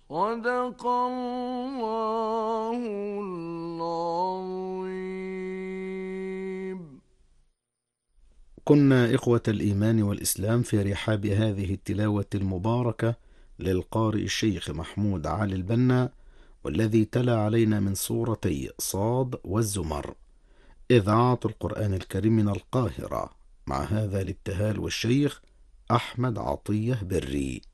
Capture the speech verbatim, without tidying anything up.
صدق الله العظيم. كنا إخوة الإيمان والإسلام في رحاب هذه التلاوة المباركة للقارئ الشيخ محمود علي البنا، والذي تلا علينا من سورتي صاد والزمر، إذاعة القرآن الكريم من القاهرة، مع هذا الابتهال والشيخ أحمد عطية بري.